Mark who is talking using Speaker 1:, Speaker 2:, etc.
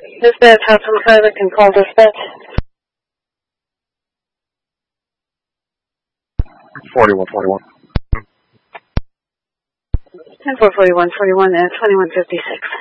Speaker 1: Dispatch, have some further can call dispatch.
Speaker 2: 4141.
Speaker 1: 10-441-41 at 2156.